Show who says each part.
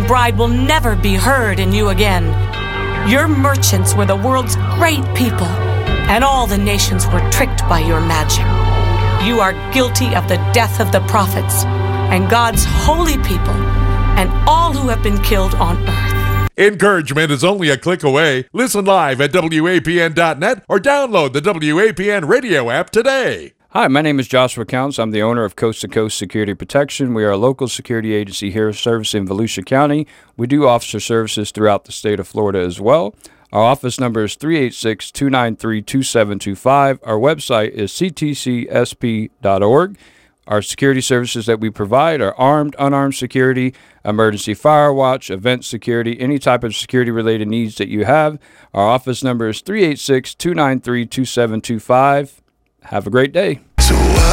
Speaker 1: and bride will never be heard in you again. Your merchants were the world's great people, and all the nations were tricked by your magic. You are guilty of the death of the prophets and God's holy people and all who have been killed on earth.
Speaker 2: Encouragement is only a click away. Listen live at WAPN.net or download the WAPN radio app today.
Speaker 3: Hi, my name is Joshua Counts. I'm the owner of Coast to Coast Security Protection. We are a local security agency here servicing Volusia County. We do officer services throughout the state of Florida as well. Our office number is 386-293-2725. Our website is ctcsp.org. Our security services that we provide are armed, unarmed security, emergency fire watch, event security, any type of security-related needs that you have. Our office number is 386-293-2725. Have a great day.